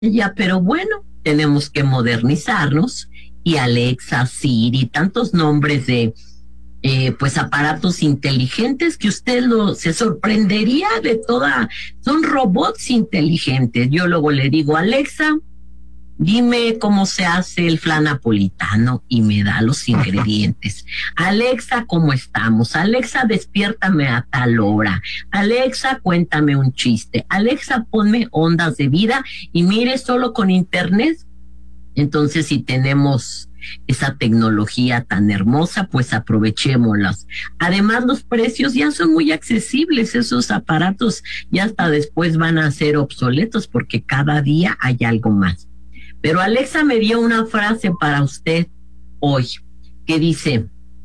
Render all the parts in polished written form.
Ya, pero bueno, tenemos que modernizarnos y Alexa, Siri, tantos nombres de pues aparatos inteligentes que se sorprendería de son robots inteligentes. Yo luego le digo, Alexa, dime cómo se hace el flan napolitano y me da los ingredientes. Alexa, ¿cómo estamos? Alexa, despiértame a tal hora. Alexa, cuéntame un chiste. Alexa, ponme ondas de vida y mire, solo con internet. Entonces, si tenemos esa tecnología tan hermosa, pues aprovechémoslas. Además, los precios ya son muy accesibles, esos aparatos ya hasta después van a ser obsoletos porque cada día hay algo más. Pero Alexa me dio una frase para usted hoy, que dice,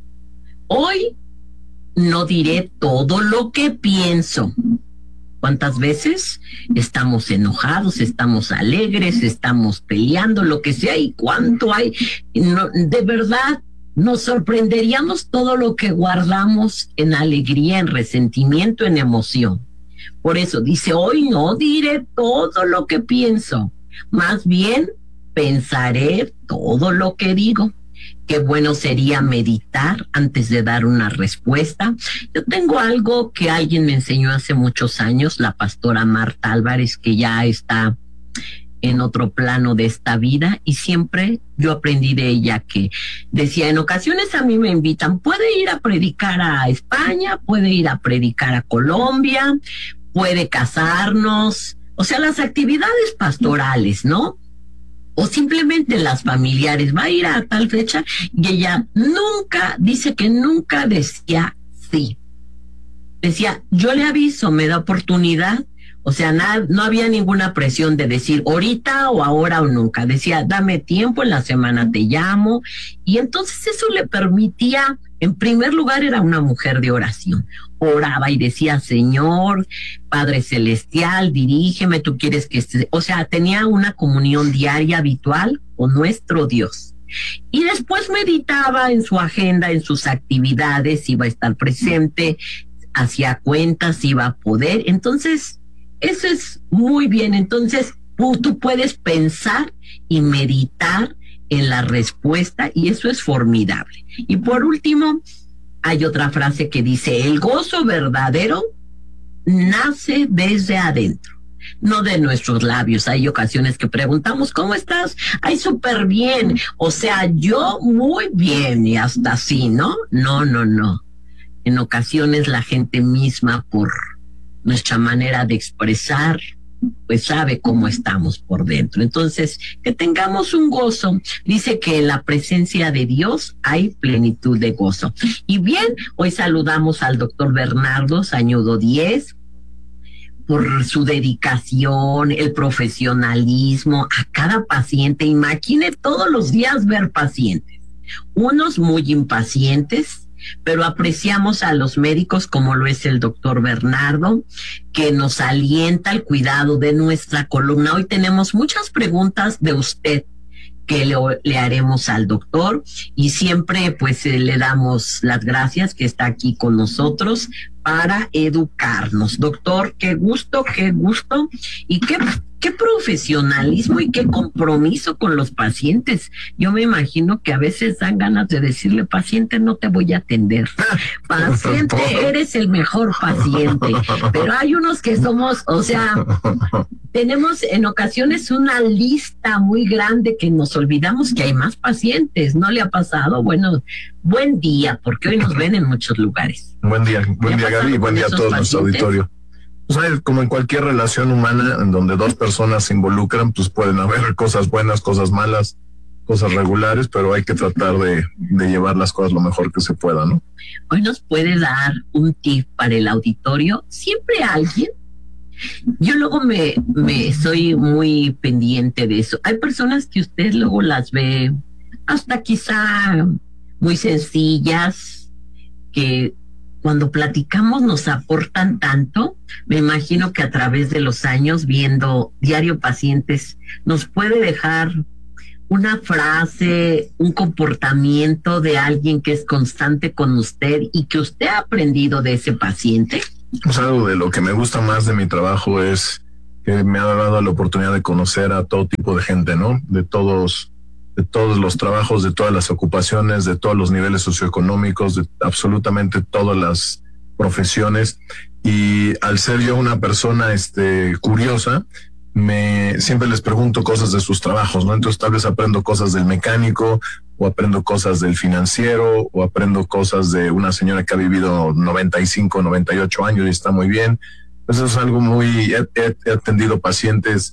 hoy no diré todo lo que pienso. ¿Cuántas veces estamos enojados, estamos alegres, estamos peleando, lo que sea, y cuánto hay? No, de verdad, nos sorprenderíamos todo lo que guardamos en alegría, en resentimiento, en emoción. Por eso dice, hoy no diré todo lo que pienso, más bien pensaré todo lo que digo. Qué bueno sería meditar antes de dar una respuesta. Yo tengo algo que alguien me enseñó hace muchos años, la pastora Marta Álvarez, que ya está en otro plano de esta vida, y siempre yo aprendí de ella que decía, en ocasiones a mí me invitan, puede ir a predicar a España, puede ir a predicar a Colombia, puede casarnos, o sea, las actividades pastorales, ¿no? O simplemente las familiares, va a ir a tal fecha, y ella dice que nunca decía sí. Decía, yo le aviso, me da oportunidad, o sea, no había ninguna presión de decir ahorita o ahora o nunca. Decía, dame tiempo, en la semana te llamo, y entonces eso le permitía, en primer lugar, era una mujer de oración. Oraba y decía, Señor, Padre Celestial, dirígeme, tú quieres que esté. O sea, tenía una comunión diaria habitual con nuestro Dios. Y después meditaba en su agenda, en sus actividades, iba a estar presente, hacía cuentas, iba a poder. Entonces, eso es muy bien. Entonces, tú puedes pensar y meditar en la respuesta, y eso es formidable. Y por último, hay otra frase que dice, el gozo verdadero nace desde adentro, no de nuestros labios. Hay ocasiones que preguntamos, ¿cómo estás? Ay, súper bien. O sea, yo muy bien, y hasta así, ¿no? No. En ocasiones la gente misma, por nuestra manera de expresar, pues sabe cómo estamos por dentro. Entonces, que tengamos un gozo. Dice que en la presencia de Dios hay plenitud de gozo. Y bien, hoy saludamos al doctor Bernardo Sañudo Díez por su dedicación, el profesionalismo a cada paciente. Imagine todos los días ver pacientes, unos muy impacientes, pero apreciamos a los médicos como lo es el doctor Bernardo, que nos alienta al cuidado de nuestra columna. Hoy tenemos muchas preguntas de usted que le haremos al doctor, y siempre pues le damos las gracias que está aquí con nosotros para educarnos. Doctor, qué gusto, y qué profesionalismo y qué compromiso con los pacientes. Yo me imagino que a veces dan ganas de decirle, paciente, no te voy a atender. Paciente, eres el mejor paciente. Pero hay unos que somos, o sea, tenemos en ocasiones una lista muy grande que nos olvidamos que hay más pacientes. ¿No le ha pasado? Bueno, buen día, porque hoy nos ven en muchos lugares. Buen día Gaby, y buen día a todo nuestro auditorio. ¿Sabes? Como en cualquier relación humana en donde dos personas se involucran, pues pueden haber cosas buenas, cosas malas, cosas regulares, pero hay que tratar de llevar las cosas lo mejor que se pueda, ¿no? Hoy nos puede dar un tip para el auditorio. Siempre alguien, yo luego me soy muy pendiente de eso. Hay personas que usted luego las ve hasta quizá muy sencillas, que cuando platicamos nos aportan tanto. Me imagino que a través de los años, viendo diario pacientes, nos puede dejar una frase, un comportamiento de alguien que es constante con usted y que usted ha aprendido de ese paciente. Pues algo de lo que me gusta más de mi trabajo es que me ha dado la oportunidad de conocer a todo tipo de gente, ¿no? De todos los trabajos, de todas las ocupaciones, de todos los niveles socioeconómicos, de absolutamente todas las profesiones. Y al ser yo una persona curiosa, siempre les pregunto cosas de sus trabajos, ¿no? Entonces tal vez aprendo cosas del mecánico, o aprendo cosas del financiero, o aprendo cosas de una señora que ha vivido 95, 98 años y está muy bien. Eso es algo he atendido pacientes,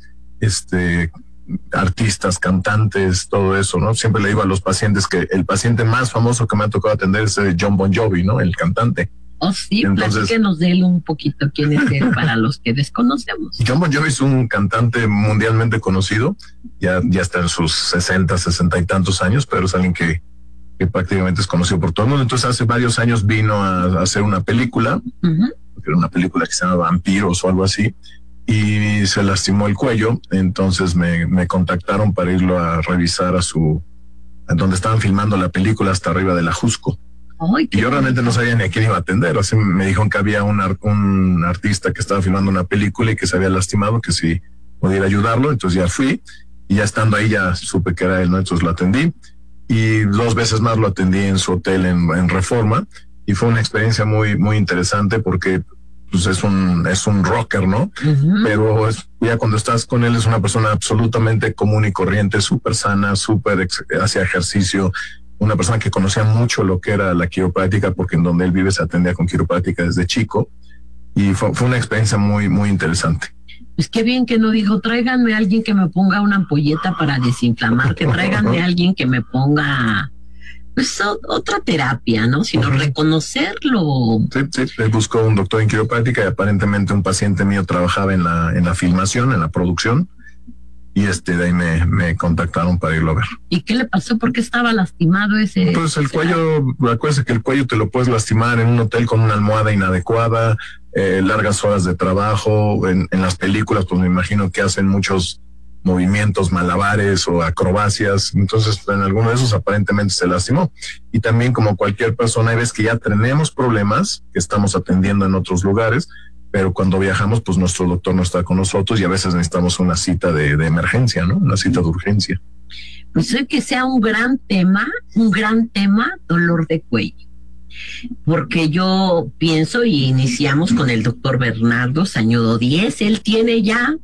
artistas, cantantes, todo eso, ¿no? Siempre le digo a los pacientes que el paciente más famoso que me ha tocado atender es John Bon Jovi, ¿no? El cantante. Oh, sí, platíquenos de él un poquito, quién es él para los que desconocemos. John Bon Jovi es un cantante mundialmente conocido, ya está en sus 60 y tantos años, pero es alguien que prácticamente es conocido por todo el mundo. Entonces hace varios años vino a hacer una película, era una película que se llama Vampiros o algo así, y se lastimó el cuello. Entonces me contactaron para irlo a revisar a donde estaban filmando la película, hasta arriba de la Jusco. Ay, y yo realmente no sabía ni a quién iba a atender. Así me dijeron que había un artista que estaba filmando una película y que se había lastimado, que si podía ayudarlo. Entonces ya fui, y ya estando ahí ya supe que era él, ¿no? Entonces lo atendí, y 2 veces más lo atendí en su hotel en Reforma, y fue una experiencia muy, muy interesante porque pues es un rocker, ¿no? Pero ya cuando estás con él es una persona absolutamente común y corriente, súper sana, hacía ejercicio, una persona que conocía mucho lo que era la quiropráctica, porque en donde él vive se atendía con quiropráctica desde chico, y fue una experiencia muy, muy interesante. Pues qué bien que no dijo, tráiganme a alguien que me ponga una ampolleta para desinflamar, que tráiganme a alguien que me ponga pues otra terapia, ¿no? Sino reconocerlo. Sí, él buscó un doctor en quiropráctica y aparentemente un paciente mío trabajaba en la filmación, en la producción, y de ahí me contactaron para irlo a ver. ¿Y qué le pasó? ¿Por qué estaba lastimado ese? Pues el cuello, acuérdese que el cuello te lo puedes lastimar en un hotel con una almohada inadecuada, largas horas de trabajo, en las películas pues me imagino que hacen muchos movimientos, malabares o acrobacias, entonces en alguno de esos aparentemente se lastimó. Y también, como cualquier persona, hay veces que ya tenemos problemas que estamos atendiendo en otros lugares, pero cuando viajamos pues nuestro doctor no está con nosotros y a veces necesitamos una cita de emergencia, ¿no? Una cita de urgencia. Pues sé que sea un gran tema, dolor de cuello. Porque yo pienso, y iniciamos con el doctor Bernardo Sañudo Díez, él tiene ya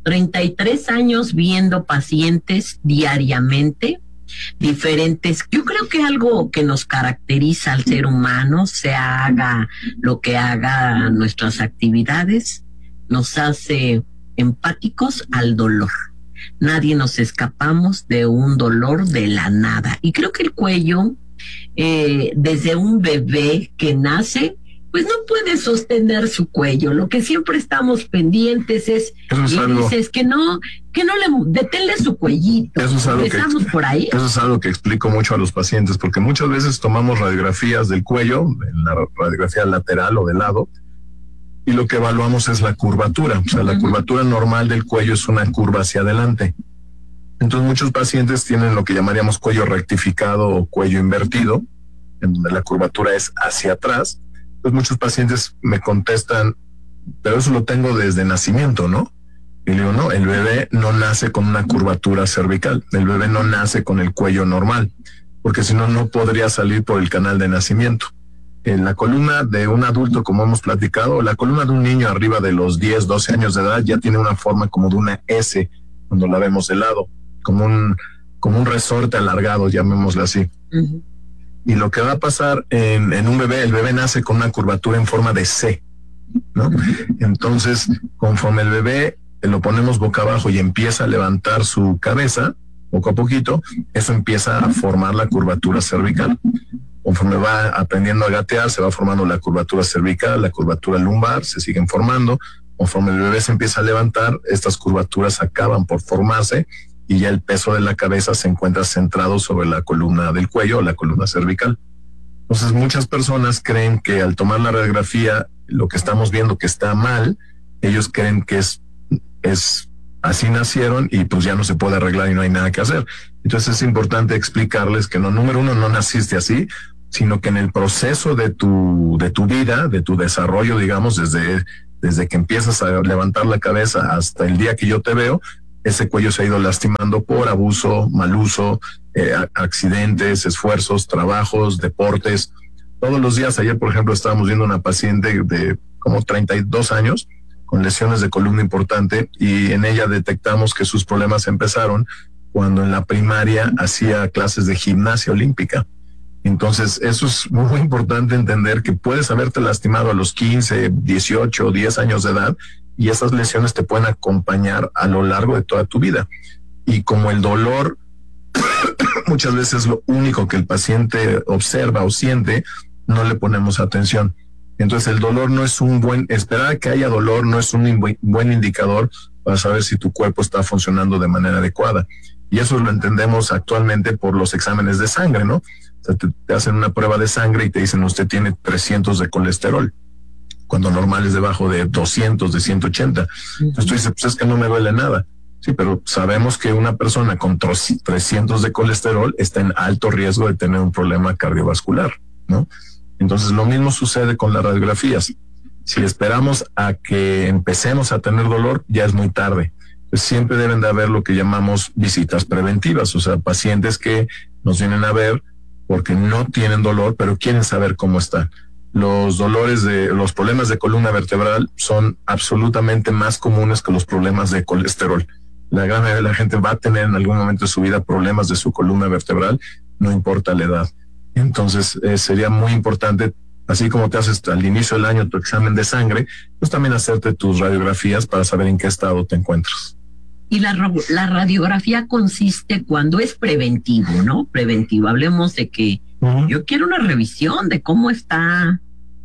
33 años viendo pacientes diariamente, diferentes. Yo creo que algo que nos caracteriza al ser humano, se haga lo que haga nuestras actividades, nos hace empáticos al dolor. Nadie nos escapamos de un dolor de la nada. Y creo que el cuello, desde un bebé que nace, pues no puede sostener su cuello. Lo que siempre estamos pendientes es dices que no le deténle su cuellito. Eso es algo por ahí. Eso es algo que explico mucho a los pacientes, porque muchas veces tomamos radiografías del cuello, en la radiografía lateral o de lado, y lo que evaluamos es la curvatura. O sea, la curvatura normal del cuello es una curva hacia adelante. Entonces muchos pacientes tienen lo que llamaríamos cuello rectificado o cuello invertido, en donde la curvatura es hacia atrás. Entonces muchos pacientes me contestan, pero eso lo tengo desde nacimiento, ¿no? Y le digo, no, el bebé no nace con una curvatura cervical, el bebé no nace con el cuello normal, porque si no, no podría salir por el canal de nacimiento. En la columna de un adulto, como hemos platicado, la columna de un niño arriba de los 10, 12 años de edad ya tiene una forma como de una S cuando la vemos de lado, como un resorte alargado, llamémosle así. Y lo que va a pasar en un bebé, el bebé nace con una curvatura en forma de C, ¿no? Entonces, conforme el bebé lo ponemos boca abajo y empieza a levantar su cabeza, poco a poquito, eso empieza a formar la curvatura cervical. Conforme va aprendiendo a gatear, se va formando la curvatura cervical, la curvatura lumbar, se siguen formando. Conforme el bebé se empieza a levantar, estas curvaturas acaban por formarse y ya el peso de la cabeza se encuentra centrado sobre la columna del cuello, la columna cervical. Entonces muchas personas creen que al tomar la radiografía, lo que estamos viendo que está mal, ellos creen que es así nacieron y pues ya no se puede arreglar y no hay nada que hacer. Entonces es importante explicarles que no, número uno, no naciste así, sino que en el proceso de tu vida, de tu desarrollo, digamos, desde desde que empiezas a levantar la cabeza hasta el día que yo te veo, ese cuello se ha ido lastimando por abuso, mal uso, accidentes, esfuerzos, trabajos, deportes. Todos los días, ayer por ejemplo estábamos viendo una paciente de como 32 años con lesiones de columna importante, y en ella detectamos que sus problemas empezaron cuando en la primaria hacía clases de gimnasia olímpica. Entonces eso es muy importante entender, que puedes haberte lastimado a los 15, 18, 10 años de edad, y esas lesiones te pueden acompañar a lo largo de toda tu vida. Y como el dolor muchas veces es lo único que el paciente observa o siente, no le ponemos atención. Entonces el dolor no es esperar a que haya dolor no es un buen indicador para saber si tu cuerpo está funcionando de manera adecuada. Y eso lo entendemos actualmente por los exámenes de sangre, ¿no? O sea, te hacen una prueba de sangre y te dicen, usted tiene 300 de colesterol, cuando normal es debajo de 200, de 180. Entonces tú dices, pues es que no me duele nada. Sí, pero sabemos que una persona con 300 de colesterol está en alto riesgo de tener un problema cardiovascular, ¿no? Entonces lo mismo sucede con las radiografías. Si esperamos a que empecemos a tener dolor, ya es muy tarde. Pues siempre deben de haber lo que llamamos visitas preventivas, o sea, pacientes que nos vienen a ver porque no tienen dolor, pero quieren saber cómo están. Los problemas de columna vertebral son absolutamente más comunes que los problemas de colesterol. La gran mayoría de la gente va a tener en algún momento de su vida problemas de su columna vertebral, no importa la edad. Entonces sería muy importante, así como te haces al inicio del año tu examen de sangre, pues también hacerte tus radiografías para saber en qué estado te encuentras. Y la radiografía consiste cuando es preventivo, ¿no? Preventivo. Hablemos de que yo quiero una revisión de cómo está.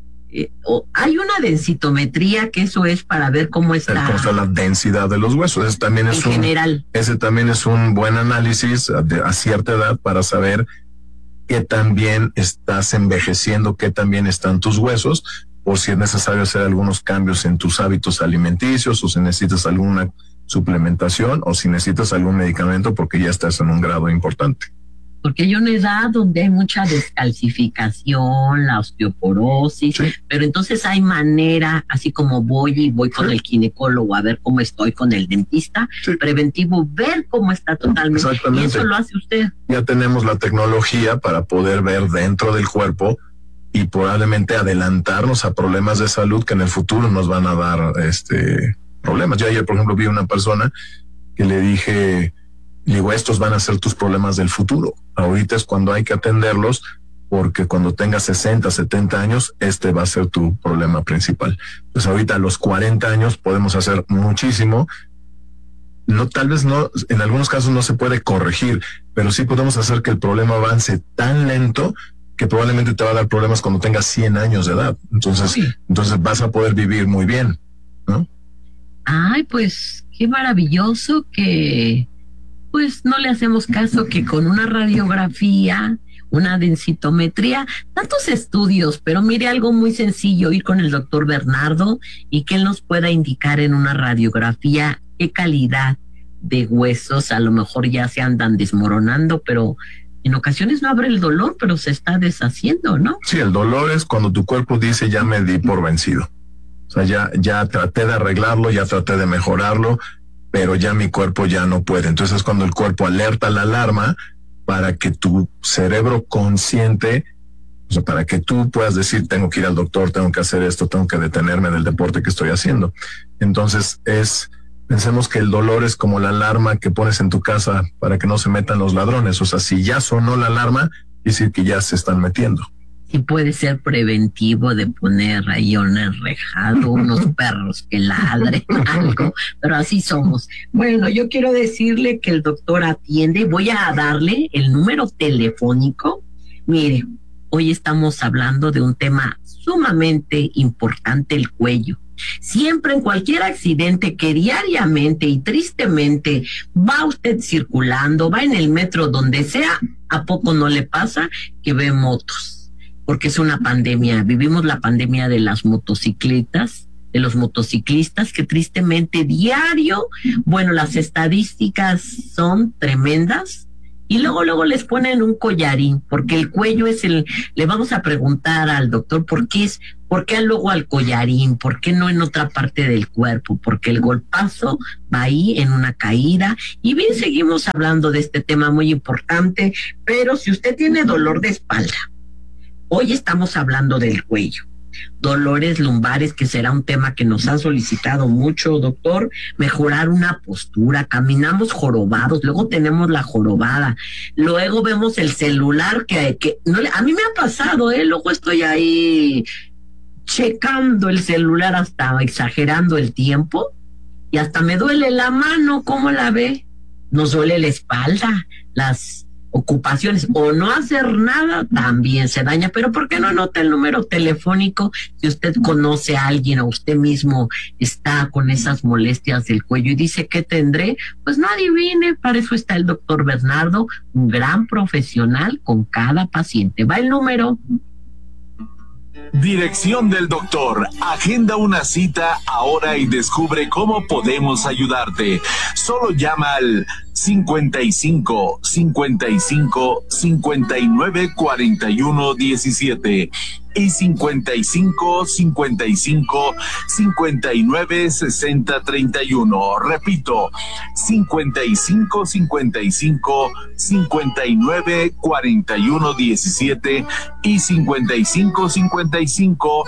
Hay una densitometría, que eso es para ver cómo está. Cómo está la densidad de los huesos. Ese también es general. Ese también es un buen análisis a cierta edad para saber qué tan bien estás envejeciendo, qué tan bien están tus huesos, o si es necesario hacer algunos cambios en tus hábitos alimenticios, o si necesitas alguna suplementación, o si necesitas algún medicamento porque ya estás en un grado importante. Porque hay una edad donde hay mucha descalcificación, la osteoporosis, sí. Pero entonces hay manera, así como voy con el ginecólogo a ver cómo estoy, con el dentista, sí. Preventivo, ver cómo está totalmente. Exactamente. Y eso lo hace usted. Ya tenemos la tecnología para poder ver dentro del cuerpo y probablemente adelantarnos a problemas de salud que en el futuro nos van a dar problemas. Yo ayer, por ejemplo, vi una persona que le dije, estos van a ser tus problemas del futuro. Ahorita es cuando hay que atenderlos, porque cuando tengas 60, 70 años, va a ser tu problema principal. Pues ahorita a los 40 años podemos hacer muchísimo. No, tal vez no, en algunos casos no se puede corregir, pero sí podemos hacer que el problema avance tan lento que probablemente te va a dar problemas cuando tengas 100 años de edad. Entonces vas a poder vivir muy bien, ¿no? Ay, pues qué maravilloso que pues no le hacemos caso, que con una radiografía, una densitometría, tantos estudios, pero mire, algo muy sencillo, ir con el doctor Bernardo y que él nos pueda indicar en una radiografía qué calidad de huesos a lo mejor ya se andan desmoronando, pero en ocasiones no habrá el dolor, pero se está deshaciendo, ¿no? Sí, el dolor es cuando tu cuerpo dice, ya me di por vencido. O sea, ya traté de arreglarlo, ya traté de mejorarlo, pero ya mi cuerpo ya no puede. Entonces es cuando el cuerpo alerta la alarma para que tu cerebro consciente, o sea, para que tú puedas decir, tengo que ir al doctor, tengo que hacer esto, tengo que detenerme del deporte que estoy haciendo. Entonces pensemos que el dolor es como la alarma que pones en tu casa para que no se metan los ladrones. O sea, si ya sonó la alarma, es decir que ya se están metiendo. Y puede ser preventivo de poner ahí un enrejado, unos perros que ladren, algo, pero así somos. Bueno, yo quiero decirle que el doctor atiende, voy a darle el número telefónico. Mire, hoy estamos hablando de un tema sumamente importante, el cuello. Siempre en cualquier accidente que diariamente y tristemente va usted circulando, va en el metro, donde sea, ¿a poco no le pasa que ve motos? Porque es una pandemia, vivimos la pandemia de las motocicletas, de los motociclistas, que tristemente diario, bueno, las estadísticas son tremendas y luego les ponen un collarín, porque el cuello es le vamos a preguntar al doctor por qué luego al collarín, por qué no en otra parte del cuerpo, porque el golpazo va ahí en una caída. Y bien, seguimos hablando de este tema muy importante, pero si usted tiene dolor de espalda, hoy estamos hablando del cuello. Dolores lumbares, que será un tema que nos han solicitado mucho, doctor, mejorar una postura, caminamos jorobados, luego tenemos la jorobada, luego vemos el celular que no, a mí me ha pasado, luego estoy ahí checando el celular hasta exagerando el tiempo y hasta me duele la mano. ¿Cómo la ve? Nos duele la espalda, las ocupaciones o no hacer nada también se daña. Pero ¿por qué no anota el número telefónico si usted conoce a alguien o usted mismo está con esas molestias del cuello y dice que tendré? Pues no adivine, para eso está el doctor Bernardo, un gran profesional con cada paciente. Va el número. Dirección del doctor. Agenda una cita ahora y descubre cómo podemos ayudarte. Solo llama al 55 55 59 41 17 y 55 55 59 60 31. Repito, 55 55 59 41 17 y 55 55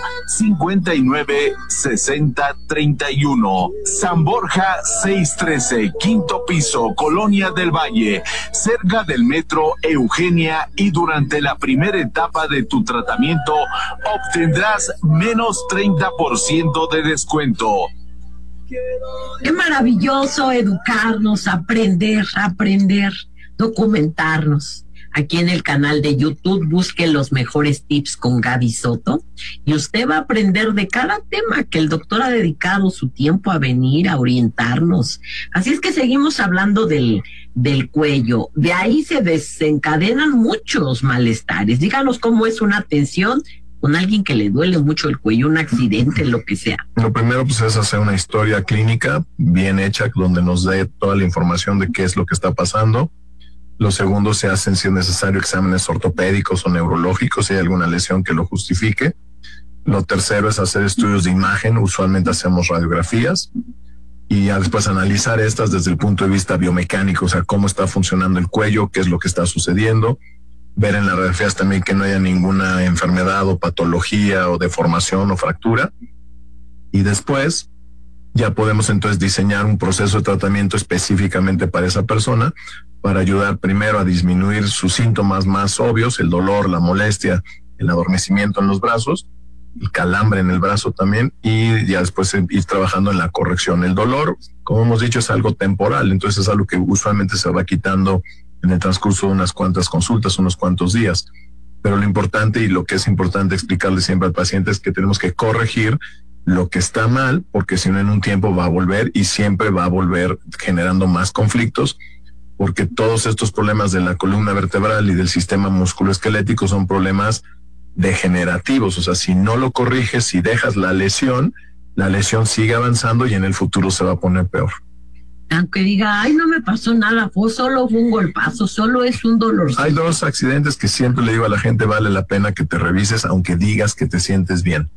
59 60 31. San Borja 613, quinto piso, Colonia del Valle, cerca del metro Eugenia, y durante la primera etapa de tu tratamiento obtendrás menos 30% de descuento. Qué maravilloso educarnos, aprender, documentarnos. Aquí en el canal de YouTube busque los mejores tips con Gaby Soto y usted va a aprender de cada tema que el doctor ha dedicado su tiempo a venir a orientarnos. Así es que seguimos hablando del cuello. De ahí se desencadenan muchos malestares. Díganos cómo es una atención con alguien que le duele mucho el cuello, un accidente, lo que sea. Lo primero pues es hacer una historia clínica bien hecha donde nos dé toda la información de qué es lo que está pasando. Lo segundo, se hacen, si es necesario, exámenes ortopédicos o neurológicos si hay alguna lesión que lo justifique. Lo tercero es hacer estudios de imagen. Usualmente hacemos radiografías y ya después analizar estas desde el punto de vista biomecánico, o sea, cómo está funcionando el cuello, qué es lo que está sucediendo. Ver en las radiografías también que no haya ninguna enfermedad o patología o deformación o fractura. Y después ya podemos entonces diseñar un proceso de tratamiento específicamente para esa persona, para ayudar primero a disminuir sus síntomas más obvios, el dolor, la molestia, el adormecimiento en los brazos, el calambre en el brazo también, y ya después ir trabajando en la corrección. El dolor, como hemos dicho, es algo temporal, entonces es algo que usualmente se va quitando en el transcurso de unas cuantas consultas, unos cuantos días. Pero lo importante, y lo que es importante explicarle siempre al paciente, es que tenemos que corregir lo que está mal, porque si no en un tiempo va a volver y siempre va a volver generando más conflictos, porque todos estos problemas de la columna vertebral y del sistema musculoesquelético son problemas degenerativos. O sea, si no lo corriges, si dejas la lesión sigue avanzando y en el futuro se va a poner peor. Aunque diga, ay, no me pasó nada, solo fue un golpazo, solo es un dolor. Hay dos accidentes que siempre le digo a la gente, vale la pena que te revises, aunque digas que te sientes bien.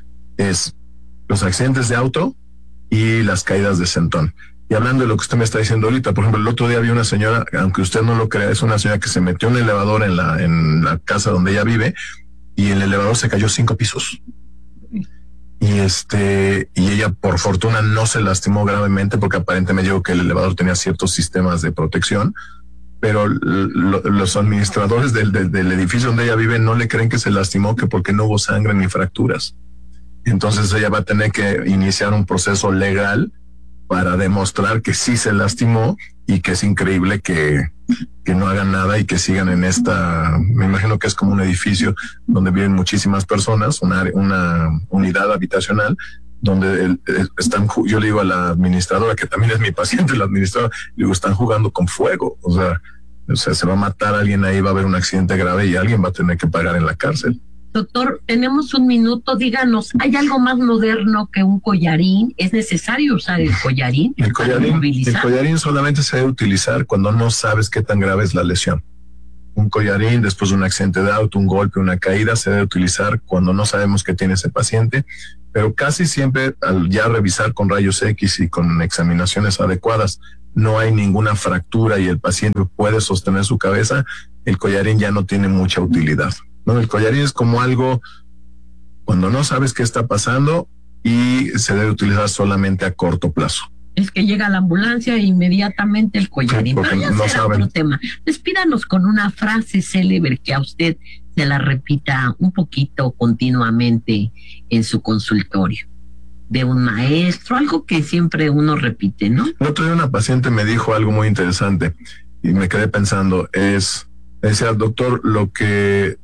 Es los accidentes de auto y las caídas de sentón. Y hablando de lo que usted me está diciendo ahorita, por ejemplo, el otro día vi una señora, aunque usted no lo crea, es una señora que se metió en un elevador en la casa donde ella vive, y el elevador se cayó 5 pisos. Y ella por fortuna no se lastimó gravemente, porque aparentemente dijo que el elevador tenía ciertos sistemas de protección, pero los administradores del edificio donde ella vive no le creen que se lastimó, que porque no hubo sangre ni fracturas. Entonces ella va a tener que iniciar un proceso legal para demostrar que sí se lastimó y que es increíble que no hagan nada y que sigan en me imagino que es como un edificio donde viven muchísimas personas, una unidad habitacional donde yo le digo a la administradora, que también es mi paciente, la administradora, le digo, están jugando con fuego, o sea, se va a matar a alguien ahí, va a haber un accidente grave y alguien va a tener que pagar en la cárcel. Doctor, tenemos un minuto, díganos, ¿hay algo más moderno que un collarín? ¿Es necesario usar el collarín? El collarín solamente se debe utilizar cuando no sabes qué tan grave es la lesión. Un collarín, después de un accidente de auto, un golpe, una caída, se debe utilizar cuando no sabemos qué tiene ese paciente, pero casi siempre al ya revisar con rayos X y con examinaciones adecuadas, no hay ninguna fractura y el paciente puede sostener su cabeza, el collarín ya no tiene mucha utilidad. No, el collarín es como algo cuando no sabes qué está pasando y se debe utilizar solamente a corto plazo. Es que llega la ambulancia e inmediatamente el collarín. Sí, pero ya no será otro tema. Despídanos con una frase célebre que a usted se la repita un poquito continuamente en su consultorio. De un maestro, algo que siempre uno repite, ¿no? El otro día una paciente me dijo algo muy interesante y me quedé pensando, decía, doctor, lo que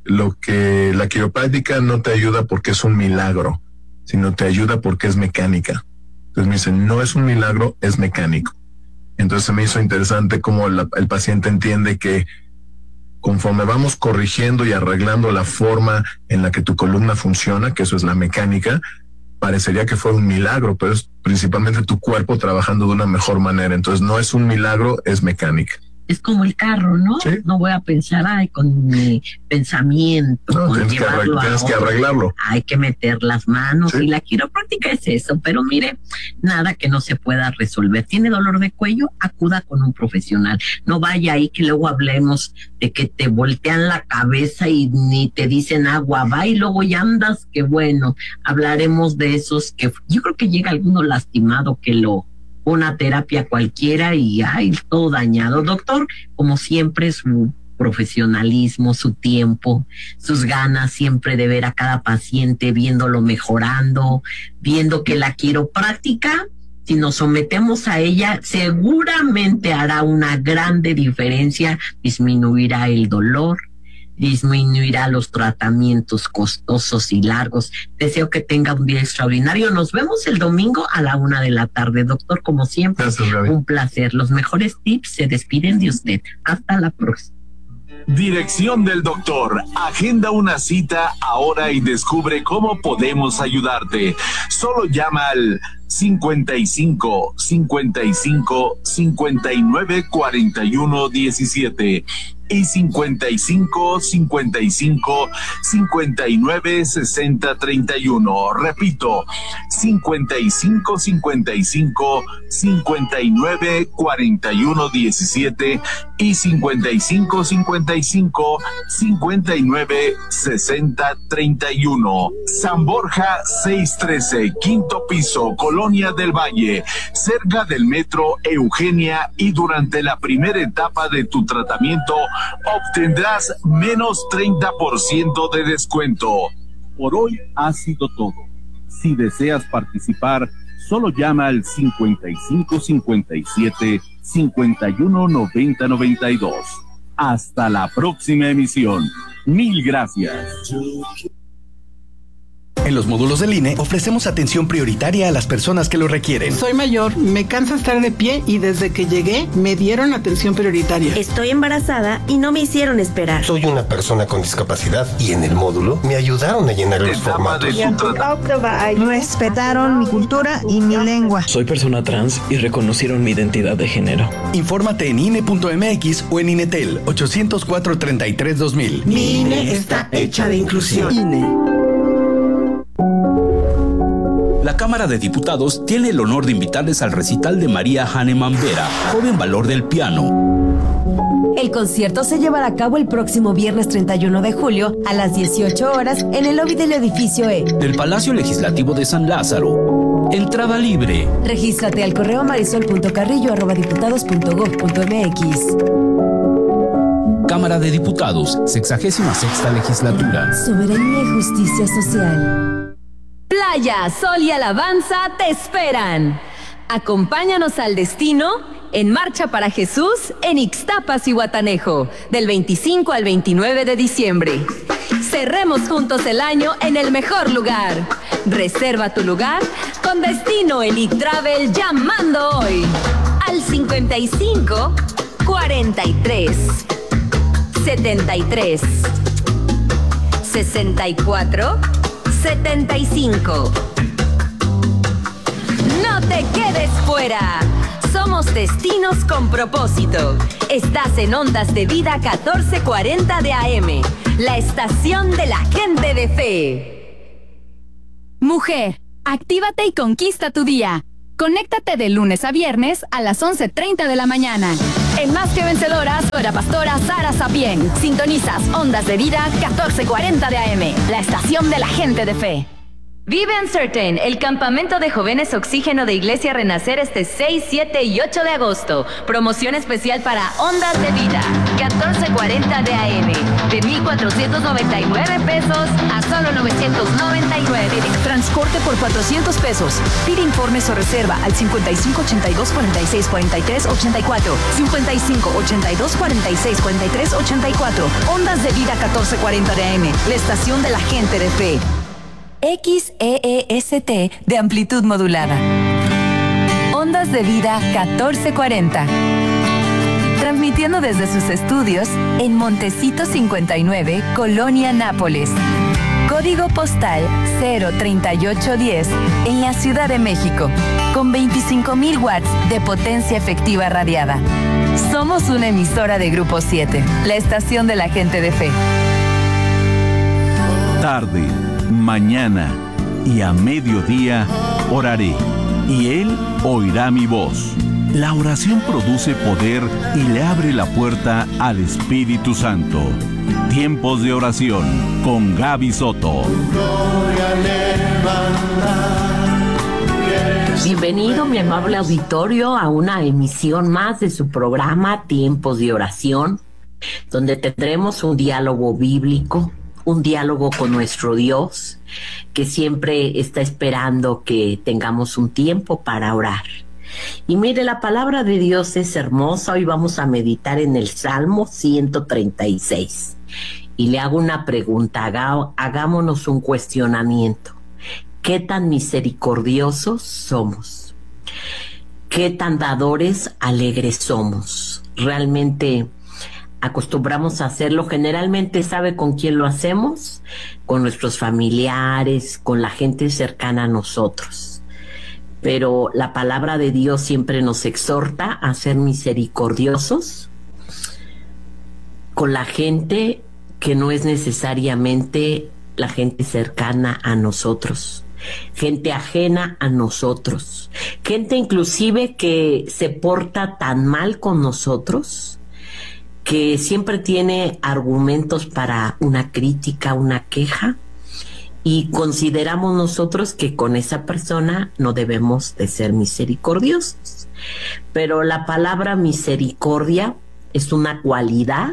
la quiropráctica no te ayuda porque es un milagro, sino te ayuda porque es mecánica. Entonces me dicen, no es un milagro, es mecánico. Entonces me hizo interesante cómo el paciente entiende que conforme vamos corrigiendo y arreglando la forma en la que tu columna funciona, que eso es la mecánica, parecería que fue un milagro, pero es principalmente tu cuerpo trabajando de una mejor manera. Entonces no es un milagro, es mecánica. Es como el carro, ¿no? Sí. No voy a pensar, con mi pensamiento. No, tienes que arreglarlo. Hay que meter las manos, sí. Y la quiropráctica es eso, pero mire, nada que no se pueda resolver. ¿Tiene dolor de cuello? Acuda con un profesional. No vaya ahí que luego hablemos de que te voltean la cabeza y ni te dicen agua, va y luego ya andas, que bueno, hablaremos de esos que yo creo que llega alguno lastimado que una terapia cualquiera y todo dañado. Doctor, como siempre, su profesionalismo, su tiempo, sus ganas siempre de ver a cada paciente, viéndolo mejorando, viendo que la quiropráctica, si nos sometemos a ella, seguramente hará una grande diferencia, disminuirá el dolor, disminuirá los tratamientos costosos y largos. Deseo que tenga un día extraordinario. Nos vemos el domingo a la 1:00 p.m, doctor, como siempre. Gracias, Gaby. Un placer. Los mejores tips se despiden de usted. Hasta la próxima. Dirección del doctor. Agenda una cita ahora y descubre cómo podemos ayudarte. Solo llama al 55 55 59 41 17 y 55 55 59 60 31. Repito, 55 55 59 41 17 y 55 55 59 60 31. San Borja 613, quinto piso, Colonia del Valle, cerca del metro Eugenia, y durante la primera etapa de tu tratamiento obtendrás menos 30% de descuento. Por hoy ha sido todo. Si deseas participar, solo llama al 55 57 51 90 92. Hasta la próxima emisión. Mil gracias. En los módulos del INE ofrecemos atención prioritaria a las personas que lo requieren. Soy mayor, me cansa estar de pie y desde que llegué me dieron atención prioritaria. Estoy embarazada y no me hicieron esperar. Soy una persona con discapacidad y en el módulo me ayudaron a llenar los formatos. Respetaron mi cultura y mi lengua. Soy persona trans y reconocieron mi identidad de género. Infórmate en INE.mx o en INETEL 804-33-2000. Mi INE está hecha de inclusión. INE. La Cámara de Diputados tiene el honor de invitarles al recital de María Hahnemann Vera, joven valor del piano. El concierto se llevará a cabo el próximo viernes 31 de julio a las 18 horas en el lobby del edificio E del Palacio Legislativo de San Lázaro. Entrada libre. Regístrate al correo marisol.carrillo@diputados.gov.mx. Cámara de Diputados, 66ª legislatura. Soberanía y justicia social. Playa, sol y alabanza te esperan. Acompáñanos al destino en Marcha para Jesús en Ixtapas y Guatanejo, del 25 al 29 de diciembre. Cerremos juntos el año en el mejor lugar. Reserva tu lugar con Destino Elite Travel llamando hoy al 55 43 73 6475. No te quedes fuera. Somos Destinos con Propósito. Estás en Ondas de Vida 1440 de AM, la estación de la gente de fe. Mujer, actívate y conquista tu día. Conéctate de lunes a viernes a las 11:30 de la mañana. En Más que Vencedoras, la pastora Sara Sapien. Sintonizas Ondas de Vida 1440 de AM, la estación de la gente de fe. Vive Uncertain, el campamento de jóvenes Oxígeno de Iglesia Renacer este 6, 7 y 8 de agosto. Promoción especial para Ondas de Vida, 1440 de AM. De 1,499 pesos a solo 999. Transporte por 400 pesos. Pide informes o reserva al 55 82 46 43 84. 55 82 46 43 84. Ondas de Vida 1440 de AM, la estación de la gente de fe. XEEST de amplitud modulada. Ondas de Vida 1440. Transmitiendo desde sus estudios en Montecito 59, Colonia Nápoles. Código postal 03810 en la Ciudad de México. Con 25,000 watts de potencia efectiva radiada. Somos una emisora de Grupo 7, la estación de la gente de fe. Tarde, mañana y a mediodía oraré, y Él oirá mi voz. La oración produce poder y le abre la puerta al Espíritu Santo. Tiempos de oración con Gaby Soto. Bienvenido, mi amable auditorio, a una emisión más de su programa Tiempos de Oración, donde tendremos un diálogo bíblico, un diálogo con nuestro Dios, que siempre está esperando que tengamos un tiempo para orar. Y mire, la palabra de Dios es hermosa. Hoy vamos a meditar en el Salmo 136. Y le hago una pregunta, hagámonos un cuestionamiento. ¿Qué tan misericordiosos somos? ¿Qué tan dadores alegres somos? Realmente acostumbramos a hacerlo. Generalmente, ¿sabe con quién lo hacemos? Con nuestros familiares, con la gente cercana a nosotros. Pero la palabra de Dios siempre nos exhorta a ser misericordiosos con la gente que no es necesariamente la gente cercana a nosotros, gente ajena a nosotros, gente inclusive que se porta tan mal con nosotros, que siempre tiene argumentos para una crítica, una queja, y consideramos nosotros que con esa persona no debemos de ser misericordiosos. Pero la palabra misericordia es una cualidad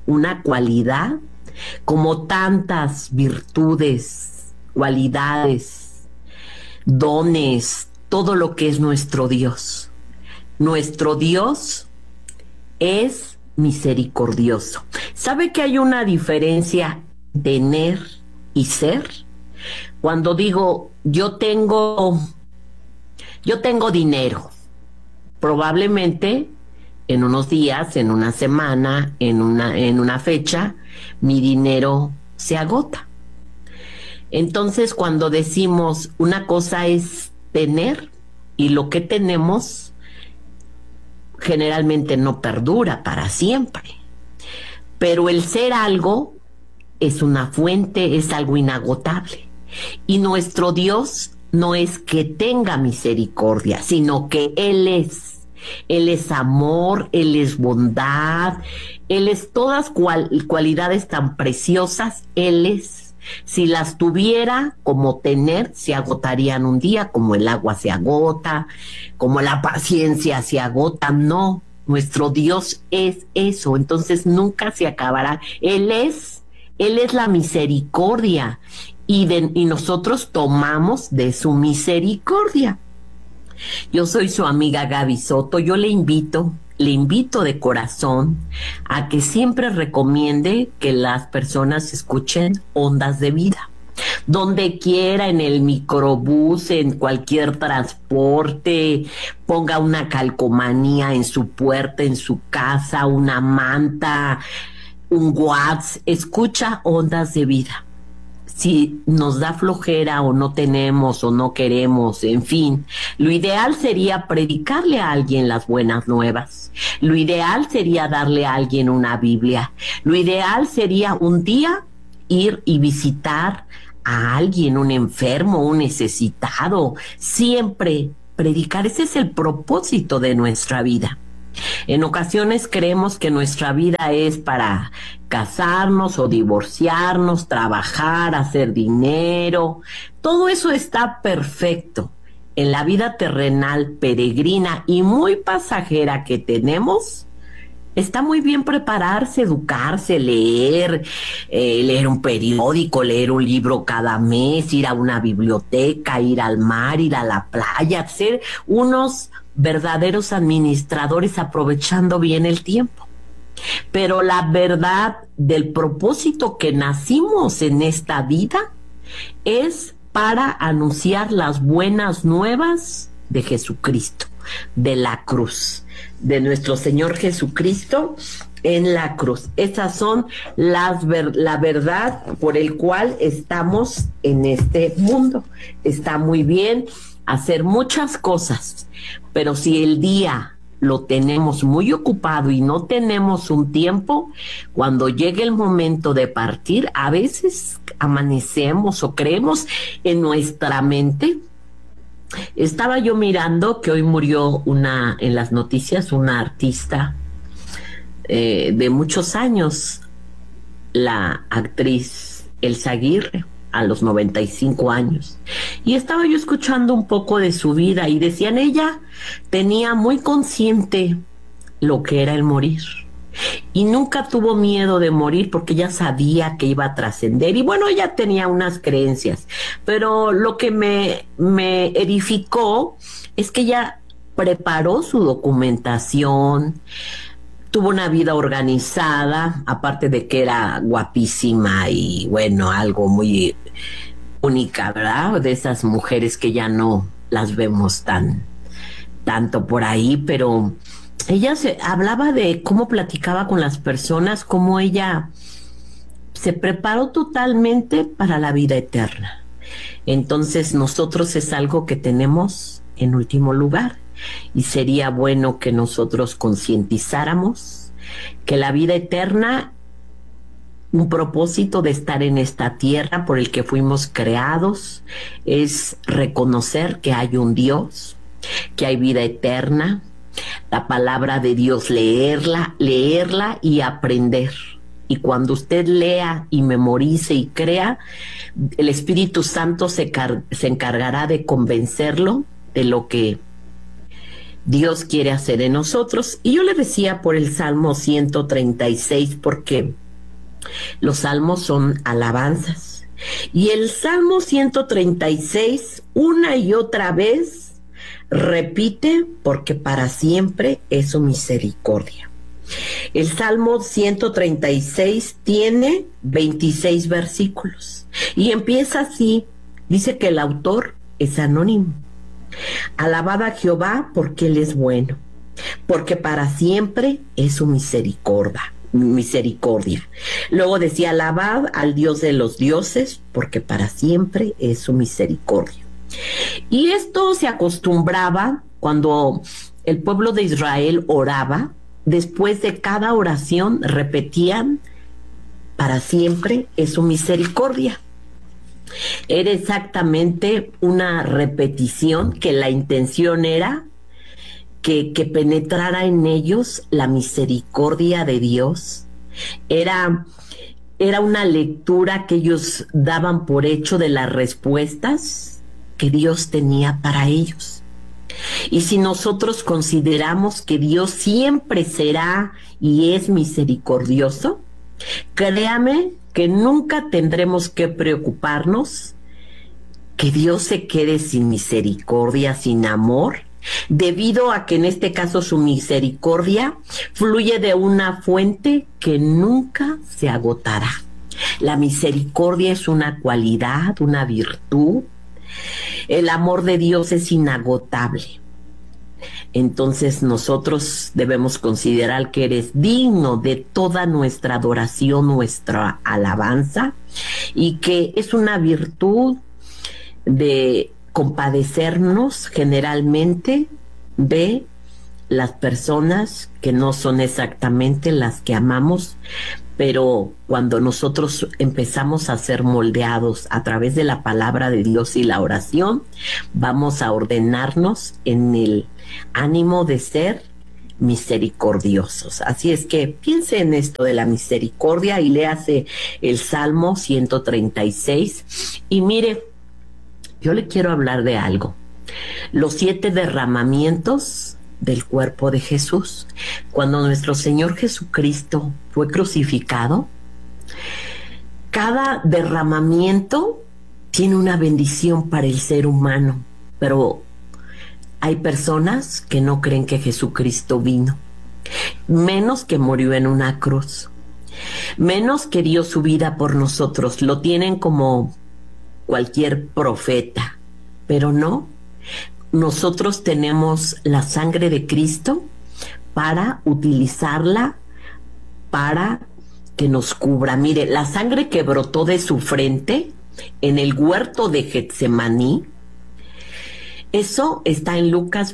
como tantas virtudes, cualidades, dones, todo lo que es nuestro Dios. Nuestro Dios es misericordioso. ¿Sabe que hay una diferencia tener y ser? Cuando digo yo tengo dinero, probablemente en unos días, en una semana, en una fecha, mi dinero se agota. Entonces, cuando decimos una cosa es tener, y lo que tenemos generalmente no perdura para siempre. Pero el ser algo es una fuente, es algo inagotable. Y nuestro Dios no es que tenga misericordia, sino que Él es. Él es amor, Él es bondad, Él es todas cualidades tan preciosas, Él es. Si las tuviera como tener, se agotarían un día, como el agua se agota, como la paciencia se agota. No, nuestro Dios es eso, entonces nunca se acabará. Él es la misericordia, y nosotros tomamos de su misericordia. Yo soy su amiga Gaby Soto. Yo le invito de corazón a que siempre recomiende que las personas escuchen Ondas de Vida. Donde quiera, en el microbús, en cualquier transporte, ponga una calcomanía en su puerta, en su casa, una manta, un WhatsApp, escucha Ondas de Vida. si nos da flojera o no tenemos o no queremos, en fin, lo ideal sería predicarle a alguien las buenas nuevas. Lo ideal sería darle a alguien una Biblia. Lo ideal sería un día ir y visitar a alguien, un enfermo, un necesitado. Siempre predicar, ese es el propósito de nuestra vida. En ocasiones creemos que nuestra vida es para casarnos o divorciarnos, trabajar, hacer dinero. Todo eso está perfecto. En la vida terrenal, peregrina y muy pasajera que tenemos, está muy bien prepararse, educarse, leer un periódico, leer un libro cada mes, ir a una biblioteca, ir al mar, ir a la playa, ser unos verdaderos administradores aprovechando bien el tiempo. Pero la verdad del propósito que nacimos en esta vida es para anunciar las buenas nuevas de Jesucristo, de la cruz, de nuestro Señor Jesucristo en la cruz. Esas son la verdad por el cual estamos en este mundo. Está muy bien hacer muchas cosas, pero si el día lo tenemos muy ocupado y no tenemos un tiempo, cuando llegue el momento de partir, a veces amanecemos o creemos en nuestra mente. Estaba yo mirando que hoy murió en las noticias una artista de muchos años, la actriz Elsa Aguirre, a los 95 años. Y estaba yo escuchando un poco de su vida y decían, ella tenía muy consciente lo que era el morir. Y nunca tuvo miedo de morir porque ella sabía que iba a trascender. Y bueno, ella tenía unas creencias. Pero lo que me edificó es que ella preparó su documentación, tuvo una vida organizada, aparte de que era guapísima y bueno, algo muy única, ¿verdad? De esas mujeres que ya no las vemos tanto por ahí, pero ella hablaba de cómo platicaba con las personas, cómo ella se preparó totalmente para la vida eterna. Entonces nosotros es algo que tenemos en último lugar. Y sería bueno que nosotros concientizáramos que la vida eterna, un propósito de estar en esta tierra por el que fuimos creados, es reconocer que hay un Dios, que hay vida eterna, la palabra de Dios, leerla y aprender. Y cuando usted lea y memorice y crea, el Espíritu Santo se encargará de convencerlo de lo que Dios quiere hacer en nosotros. Y yo le decía por el Salmo 136, porque los salmos son alabanzas. Y el Salmo 136, una y otra vez, repite, porque para siempre es su misericordia. El Salmo 136 tiene 26 versículos. Y empieza así, dice que el autor es anónimo. Alabad a Jehová porque Él es bueno, porque para siempre es su misericordia. Luego decía, alabad al Dios de los dioses, porque para siempre es su misericordia. Y esto se acostumbraba cuando el pueblo de Israel oraba. Después de cada oración repetían, para siempre es su misericordia. Era exactamente una repetición que la intención era que penetrara en ellos la misericordia de Dios. Era una lectura que ellos daban por hecho de las respuestas que Dios tenía para ellos. Y si nosotros consideramos que Dios siempre será y es misericordioso, créame que nunca tendremos que preocuparnos que Dios se quede sin misericordia, sin amor, debido a que en este caso su misericordia fluye de una fuente que nunca se agotará. La misericordia es una cualidad, una virtud. El amor de Dios es inagotable. entonces nosotros debemos considerar que eres digno de toda nuestra adoración, nuestra alabanza, y que es una virtud de compadecernos generalmente de las personas que no son exactamente las que amamos, pero cuando nosotros empezamos a ser moldeados a través de la palabra de Dios y la oración, vamos a ordenarnos en el ánimo de ser misericordiosos. Así es que piense en esto de la misericordia y léase el Salmo 136. Y mire, yo le quiero hablar de algo. Los 7 derramamientos del cuerpo de Jesús. Cuando nuestro Señor Jesucristo fue crucificado, cada derramamiento tiene una bendición para el ser humano, pero hay personas que no creen que Jesucristo vino, menos que murió en una cruz, menos que dio su vida por nosotros. Lo tienen como cualquier profeta, pero no. Nosotros tenemos la sangre de Cristo para utilizarla para que nos cubra. Mire, la sangre que brotó de su frente en el huerto de Getsemaní, eso está en Lucas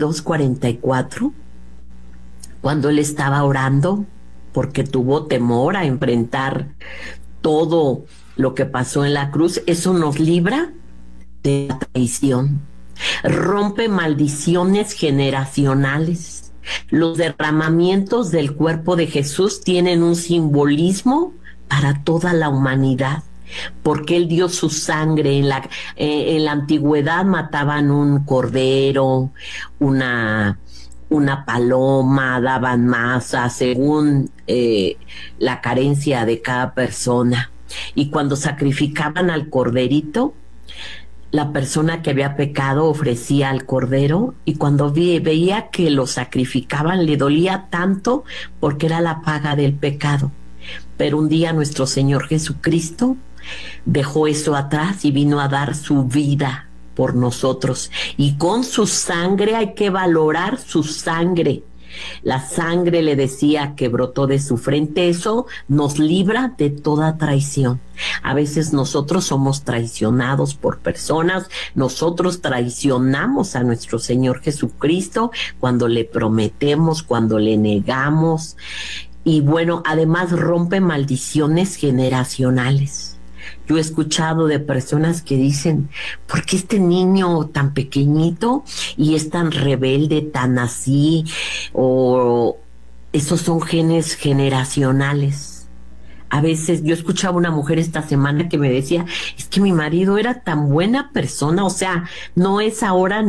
22:44, cuando él estaba orando porque tuvo temor a enfrentar todo lo que pasó en la cruz. Eso nos libra de la traición. Rompe maldiciones generacionales. Los derramamientos del cuerpo de Jesús tienen un simbolismo para toda la humanidad, porque él dio su sangre. En la antigüedad mataban un cordero, una paloma, daban masa según la carencia de cada persona. Y cuando sacrificaban al corderito, la persona que había pecado ofrecía al cordero, y cuando veía que lo sacrificaban le dolía tanto porque era la paga del pecado. Pero un día nuestro Señor Jesucristo dejó eso atrás y vino a dar su vida por nosotros, y con su sangre hay que valorar su sangre. La sangre, le decía, que brotó de su frente, eso nos libra de toda traición. A veces nosotros somos traicionados por personas, nosotros traicionamos a nuestro Señor Jesucristo cuando le prometemos, cuando le negamos. Y bueno, además rompe maldiciones generacionales. Yo he escuchado de personas que dicen, ¿por qué este niño tan pequeñito y es tan rebelde, tan así? O esos son genes generacionales. A veces yo escuchaba una mujer esta semana que me decía, es que mi marido era tan buena persona, o sea, no es ahora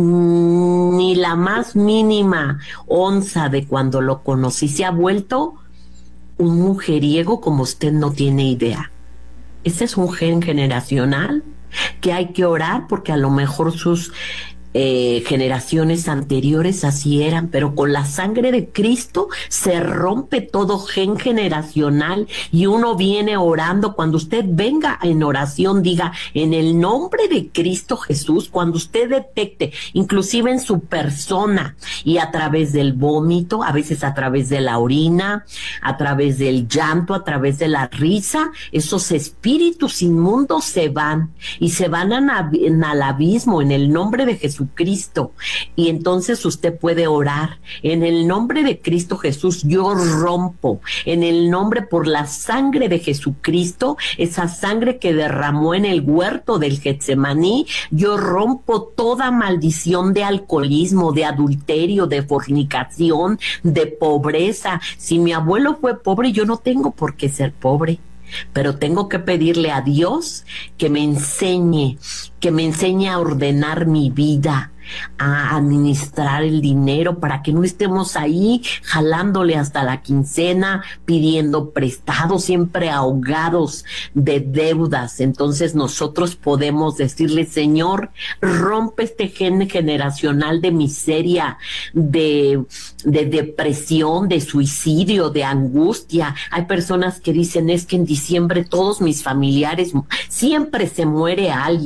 ni la más mínima onza de cuando lo conocí. Se ha vuelto un mujeriego como usted no tiene idea. Ese es un gen generacional que hay que orar, porque a lo mejor sus generaciones anteriores así eran, pero con la sangre de Cristo se rompe todo gen generacional y uno viene orando. Cuando usted venga en oración, diga en el nombre de Cristo Jesús. Cuando usted detecte, inclusive en su persona, y a través del vómito, a veces a través de la orina, a través del llanto, a través de la risa, esos espíritus inmundos se van y se van al abismo en el nombre de Jesús Cristo. Y entonces usted puede orar en el nombre de Cristo Jesús. Yo rompo en el nombre, por la sangre de Jesucristo, esa sangre que derramó en el huerto del Getsemaní. Yo rompo toda maldición de alcoholismo, de adulterio, de fornicación, de pobreza. Si mi abuelo fue pobre, yo no tengo por qué ser pobre, pero tengo que pedirle a Dios que me enseñe a ordenar mi vida, a administrar el dinero, para que no estemos ahí jalándole hasta la quincena, pidiendo prestado, siempre ahogados de deudas. Entonces nosotros podemos decirle, Señor, rompe este gen generacional de miseria, de depresión, de suicidio, de angustia. Hay personas que dicen, es que en diciembre todos mis familiares, siempre se muere alguien.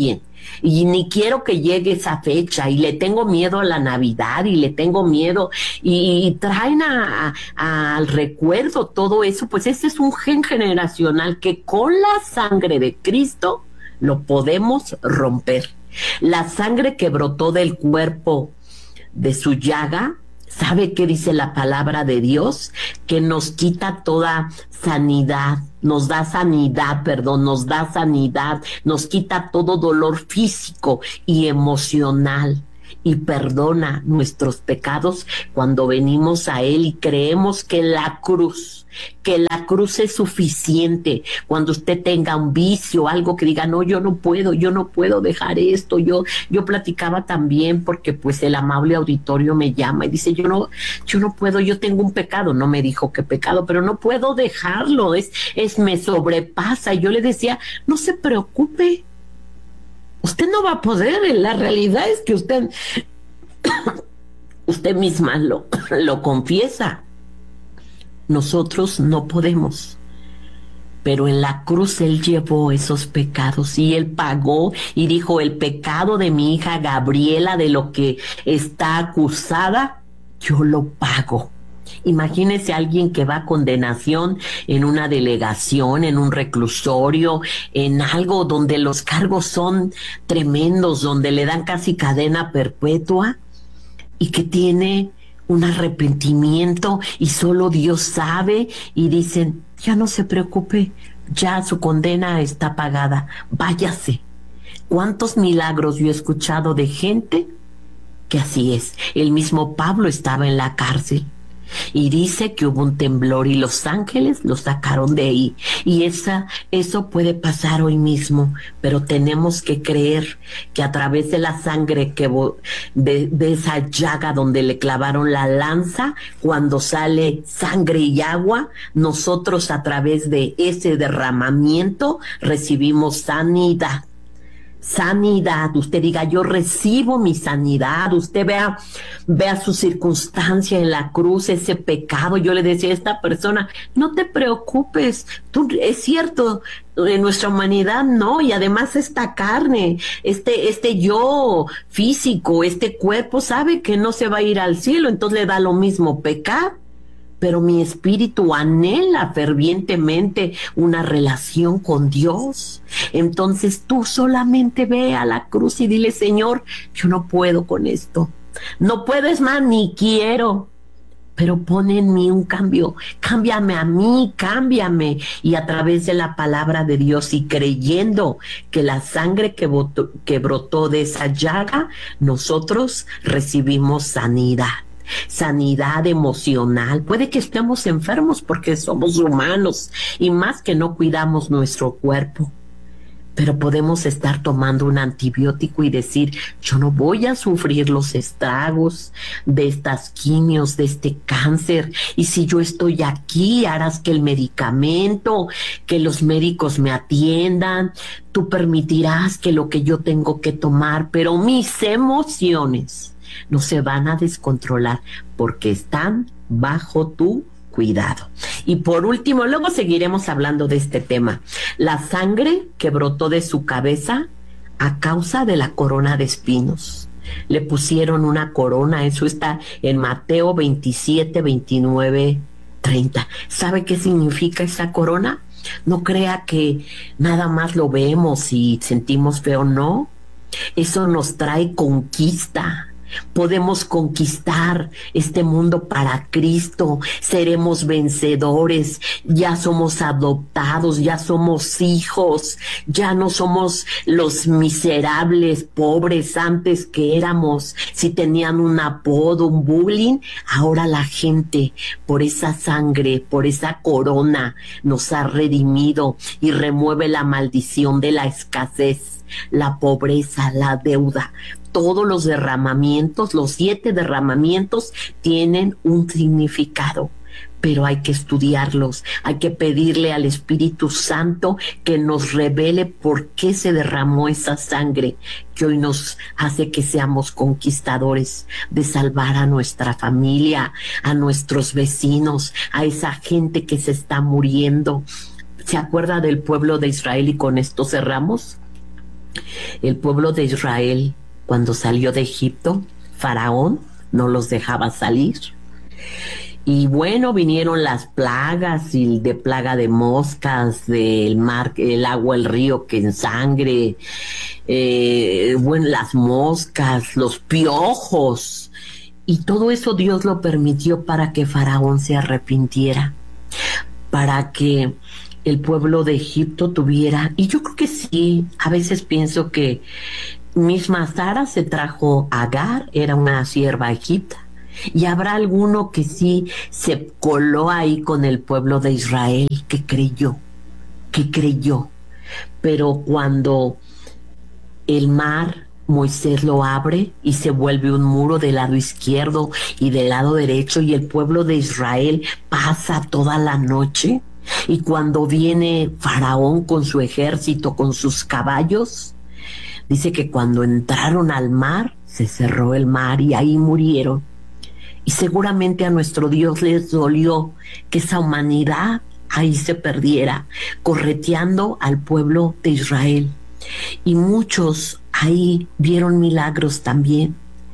y ni quiero que llegue esa fecha, y le tengo miedo a la Navidad, y le tengo miedo, y traen al recuerdo todo eso. Pues ese es un gen generacional que con la sangre de Cristo lo podemos romper. La sangre que brotó del cuerpo de su llaga, ¿sabe qué dice la palabra de Dios? Que nos quita toda sanidad, nos da sanidad, nos quita todo dolor físico y emocional, y perdona nuestros pecados cuando venimos a Él y creemos que la cruz es suficiente. Cuando usted tenga un vicio, algo que diga, no, yo no puedo dejar esto. Yo platicaba también, porque pues el amable auditorio me llama y dice, yo no puedo, yo tengo un pecado. No me dijo qué pecado, pero no puedo dejarlo, me sobrepasa. Y yo le decía, no se preocupe, usted no va a poder. La realidad es que usted misma lo confiesa. Nosotros no podemos, pero en la cruz Él llevó esos pecados y Él pagó, y dijo, el pecado de mi hija Gabriela, de lo que está acusada, yo lo pago. Imagínese a alguien que va a condenación en una delegación, en un reclusorio, en algo donde los cargos son tremendos, donde le dan casi cadena perpetua, y que tiene un arrepentimiento y solo Dios sabe, y dicen, ya no se preocupe, ya su condena está pagada, váyase. ¿Cuántos milagros yo he escuchado de gente que así es? El mismo Pablo estaba en la cárcel y dice que hubo un temblor y los ángeles lo sacaron de ahí, y eso puede pasar hoy mismo, pero tenemos que creer que a través de la sangre de esa llaga donde le clavaron la lanza, cuando sale sangre y agua, nosotros a través de ese derramamiento recibimos sanidad. Usted diga, yo recibo mi sanidad. Usted vea su circunstancia en la cruz, ese pecado. Yo le decía a esta persona, no te preocupes, es cierto, en nuestra humanidad no, y además esta carne, este yo físico, este cuerpo sabe que no se va a ir al cielo, entonces le da lo mismo pecar. Pero mi espíritu anhela fervientemente una relación con Dios. Entonces tú solamente ve a la cruz y dile, Señor, yo no puedo con esto. No puedo, es más, ni quiero. Pero pon en mí un cambio. Cámbiame a mí, cámbiame. Y a través de la palabra de Dios y creyendo que la sangre que brotó de esa llaga, nosotros recibimos sanidad. Sanidad emocional. Puede que estemos enfermos porque somos humanos, y más que no cuidamos nuestro cuerpo, pero podemos estar tomando un antibiótico y decir, yo no voy a sufrir los estragos de estas quimios, de este cáncer, y si yo estoy aquí, harás que el medicamento, que los médicos me atiendan, tú permitirás que lo que yo tengo que tomar, pero mis emociones no se van a descontrolar porque están bajo tu cuidado. Y por último, luego seguiremos hablando de este tema, la sangre que brotó de su cabeza a causa de la corona de espinos. Le pusieron una corona, eso está en Mateo 27, 29, 30. ¿Sabe qué significa esa corona? No crea que nada más lo vemos y sentimos feo, no. Eso nos trae conquista. Podemos conquistar este mundo para Cristo, seremos vencedores, ya somos adoptados, ya somos hijos, ya no somos los miserables, pobres antes que éramos. Si tenían un apodo, un bullying, ahora la gente por esa sangre, por esa corona nos ha redimido y remueve la maldición de la escasez, la pobreza, la deuda. Todos los derramamientos, los 7 derramamientos tienen un significado, pero hay que estudiarlos, hay que pedirle al Espíritu Santo que nos revele por qué se derramó esa sangre que hoy nos hace que seamos conquistadores, de salvar a nuestra familia, a nuestros vecinos, a esa gente que se está muriendo. ¿Se acuerda del pueblo de Israel? Y con esto cerramos. El pueblo de Israel, cuando salió de Egipto, Faraón no los dejaba salir. Y bueno, vinieron las plagas, y de plaga de moscas, del mar, el agua, el río que en sangre, las moscas, los piojos, y todo eso Dios lo permitió para que Faraón se arrepintiera, para que el pueblo de Egipto tuviera, y yo creo que sí, a veces pienso que misma Sara se trajo a Agar, era una sierva egipcia. Y habrá alguno que sí se coló ahí con el pueblo de Israel, que creyó. Pero cuando el mar, Moisés lo abre y se vuelve un muro del lado izquierdo y del lado derecho, y el pueblo de Israel pasa toda la noche. Y cuando viene Faraón con su ejército, con sus caballos, dice que cuando entraron al mar, se cerró el mar y ahí murieron. Y seguramente a nuestro Dios les dolió que esa humanidad ahí se perdiera, correteando al pueblo de Israel. Y muchos ahí vieron milagros también,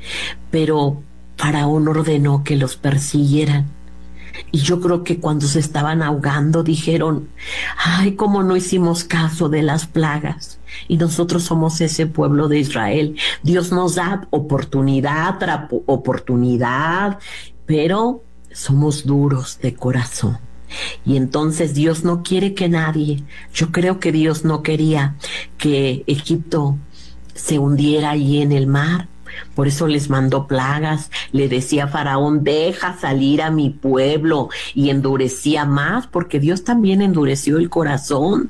pero Faraón ordenó que los persiguieran. Y yo creo que cuando se estaban ahogando dijeron, ay, cómo no hicimos caso de las plagas. Y nosotros somos ese pueblo de Israel. Dios nos da oportunidad tras oportunidad, pero somos duros de corazón. Y entonces Dios no quiere que nadie, yo creo que Dios no quería que Egipto se hundiera ahí en el mar. Por eso les mandó plagas, le decía a Faraón, deja salir a mi pueblo, y endurecía más, porque Dios también endureció el corazón.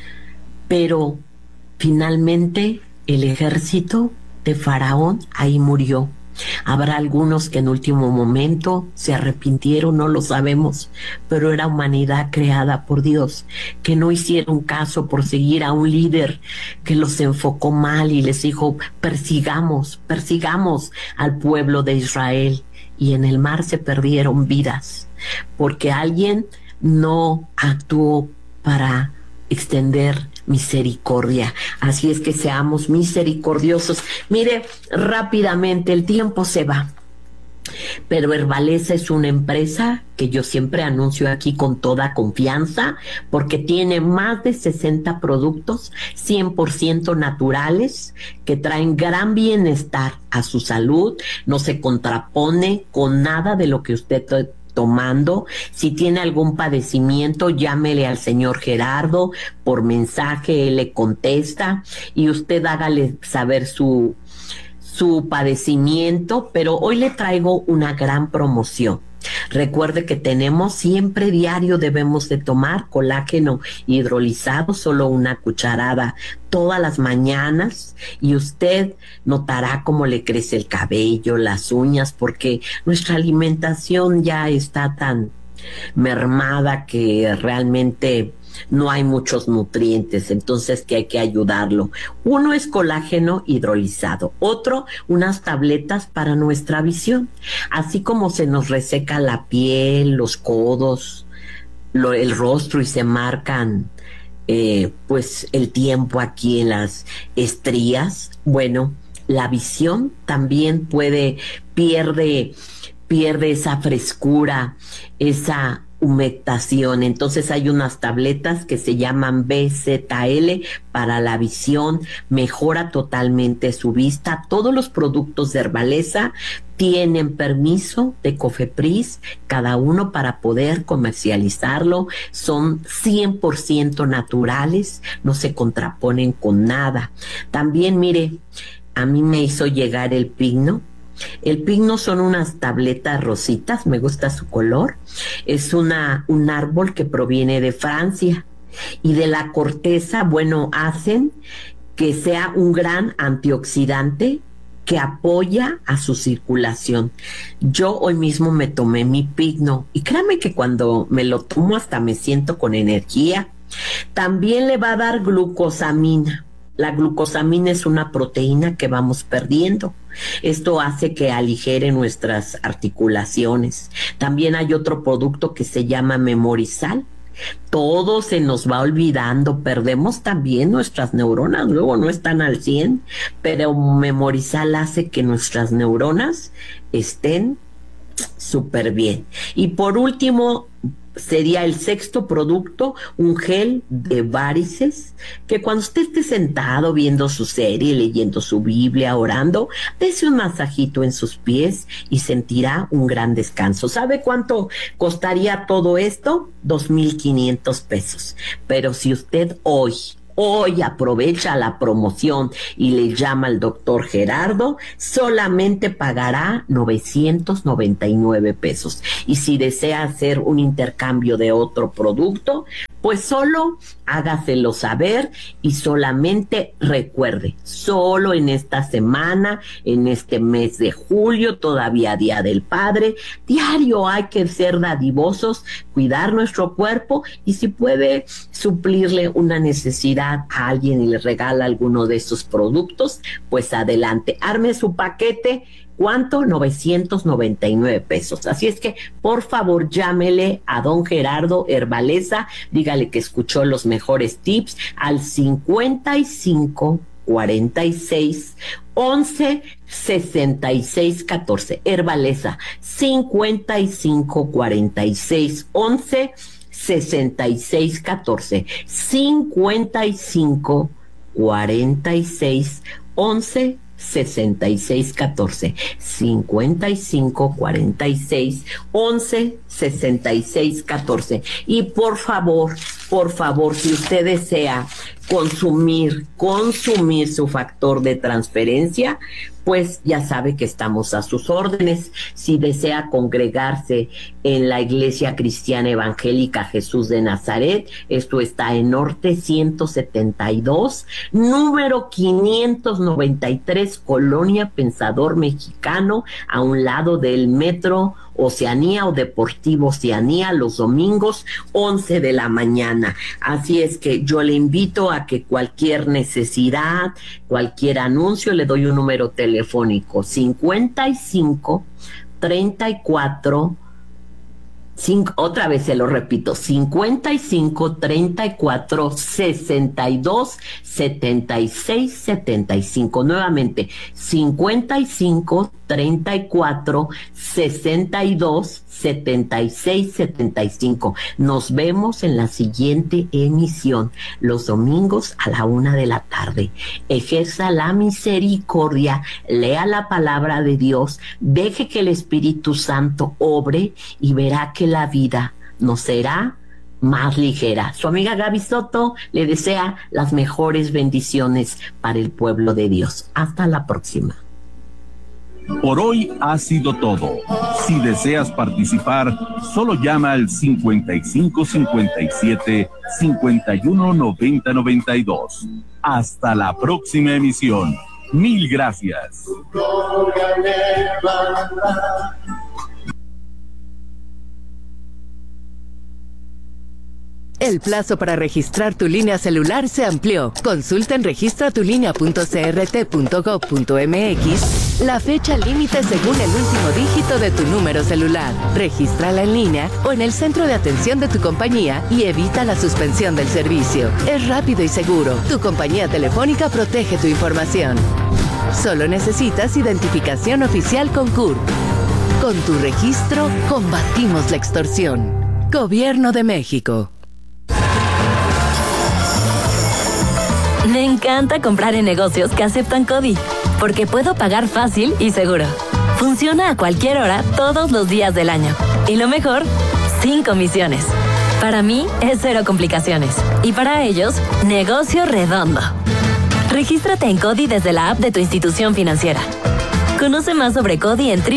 Pero finalmente el ejército de Faraón ahí murió. Habrá algunos que en último momento se arrepintieron, no lo sabemos, pero era humanidad creada por Dios, que no hicieron caso por seguir a un líder que los enfocó mal y les dijo, persigamos al pueblo de Israel. Y en el mar se perdieron vidas, porque alguien no actuó para extender misericordia. Así es que seamos misericordiosos. Mire, rápidamente, el tiempo se va, pero Herbaleza es una empresa que yo siempre anuncio aquí con toda confianza, porque tiene más de 60 productos 100% naturales que traen gran bienestar a su salud. No se contrapone con nada de lo que usted tomando. Si tiene algún padecimiento, llámele al señor Gerardo por mensaje, él le contesta, y usted hágale saber su padecimiento. Pero hoy le traigo una gran promoción. Recuerde que tenemos siempre diario, debemos de tomar colágeno hidrolizado, solo una cucharada todas las mañanas, y usted notará cómo le crece el cabello, las uñas, porque nuestra alimentación ya está tan mermada que realmente no hay muchos nutrientes, entonces que hay que ayudarlo. Uno es colágeno hidrolizado, otro unas tabletas para nuestra visión. Así como se nos reseca la piel, los codos, el rostro, y se marcan pues el tiempo aquí en las estrías, bueno, la visión también pierde esa frescura, esa humectación. Entonces hay unas tabletas que se llaman BZL para la visión, mejora totalmente su vista. Todos los productos de Herbaleza tienen permiso de COFEPRIS, cada uno, para poder comercializarlo. Son 100% naturales, no se contraponen con nada. También, mire, a mí me hizo llegar el pigno. El pigno son unas tabletas rositas, me gusta su color. Es un árbol que proviene de Francia, y de la corteza, bueno, hacen que sea un gran antioxidante que apoya a su circulación. Yo hoy mismo me tomé mi pigno, y créame que cuando me lo tomo hasta me siento con energía. También le va a dar glucosamina. La glucosamina es una proteína que vamos perdiendo. Esto hace que aligere nuestras articulaciones. También hay otro producto que se llama Memorizal, Todo se nos va olvidando, perdemos también nuestras neuronas, luego no están al 100, pero Memorizal hace que nuestras neuronas estén súper bien. Y por último, sería el sexto producto, un gel de varices, que cuando usted esté sentado viendo su serie, leyendo su Biblia, orando, dése un masajito en sus pies y sentirá un gran descanso. ¿Sabe cuánto costaría todo esto? 2,500 pesos. Pero si usted hoy aprovecha la promoción y le llama al doctor Gerardo, solamente pagará 999 pesos. Y si desea hacer un intercambio de otro producto, pues solo hágaselo saber y solamente recuerde, solo en esta semana, en este mes de julio, todavía Día del Padre, diario hay que ser dadivosos, cuidar nuestro cuerpo y si puede suplirle una necesidad a alguien y le regala alguno de esos productos, pues adelante, arme su paquete. ¿Cuánto? 999 pesos. Así es que, por favor, llámele a don Gerardo Herbaleza, dígale que escuchó los mejores tips al 55 46 11 66 14. Herbaleza, 55 46 11 66 14. 55 46 11 66 14, 55 46 11 66 14. Y por favor, si usted desea consumir su factor de transferencia, pues ya sabe que estamos a sus órdenes. Si desea congregarse en la Iglesia Cristiana Evangélica Jesús de Nazaret, esto está en Norte 172, número 593, Colonia Pensador Mexicano, a un lado del Metro Oceanía o Deportivo Oceanía, los domingos 11 de la mañana. Así es que yo le invito a que cualquier necesidad, cualquier anuncio, le doy un número telefónico 55 34 otra vez se lo repito, 55 34 62 76 75. Nuevamente, 55 34 62 76 75. Nos vemos en la siguiente emisión, los domingos a la 1:00 p.m. Ejerza la misericordia, lea la palabra de Dios, deje que el Espíritu Santo obre y verá que la vida nos será más ligera. Su amiga Gaby Soto le desea las mejores bendiciones para el pueblo de Dios. Hasta la próxima. Por hoy ha sido todo. Si deseas participar, solo llama al 55 57 51 90 92. Hasta la próxima emisión. Mil gracias. El plazo para registrar tu línea celular se amplió. Consulta en registratulínea.crt.gov.mx la fecha límite según el último dígito de tu número celular. Regístrala en línea o en el centro de atención de tu compañía y evita la suspensión del servicio. Es rápido y seguro. Tu compañía telefónica protege tu información. Solo necesitas identificación oficial con CURP. Con tu registro, combatimos la extorsión. Gobierno de México. Me encanta comprar en negocios que aceptan CODI, porque puedo pagar fácil y seguro. Funciona a cualquier hora, todos los días del año. Y lo mejor, sin comisiones. Para mí, es cero complicaciones. Y para ellos, negocio redondo. Regístrate en CODI desde la app de tu institución financiera. Conoce más sobre CODI en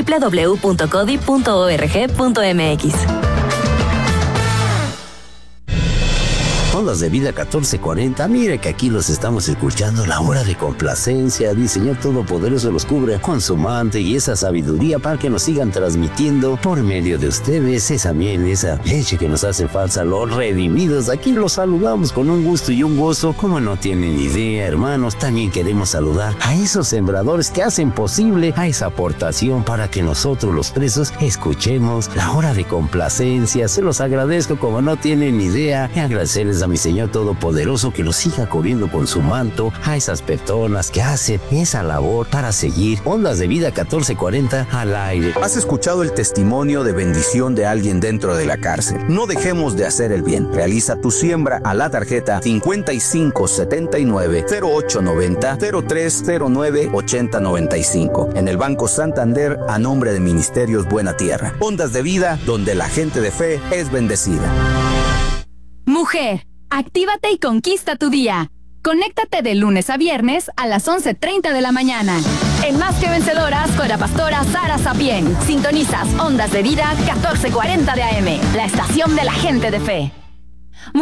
www.codi.org.mx. Ondas de Vida 1440. Mire que aquí los estamos escuchando. La hora de complacencia. El Señor Todopoderoso los cubre con su manto y esa sabiduría para que nos sigan transmitiendo por medio de ustedes esa miel, esa leche que nos hace falta. Los redimidos, aquí los saludamos con un gusto y un gozo como no tienen idea, hermanos. También queremos saludar a esos sembradores que hacen posible a esa aportación para que nosotros los presos escuchemos la hora de complacencia. Se los agradezco como no tienen idea, y agradecerles a mi Señor Todopoderoso que los siga cubriendo con su manto a esas personas que hacen esa labor para seguir Ondas de Vida 1440 al aire. ¿Has escuchado el testimonio de bendición de alguien dentro de la cárcel? No dejemos de hacer el bien. Realiza tu siembra a la tarjeta 5579-0890-0309-8095 en el Banco Santander a nombre de Ministerios Buena Tierra. Ondas de Vida, donde la gente de fe es bendecida. Mujer, actívate y conquista tu día. Conéctate de lunes a viernes a las 11:30 de la mañana. En Más que Vencedoras con la pastora Sara Sapien. Sintonizas Ondas de Vida 1440 de AM, la estación de la gente de fe.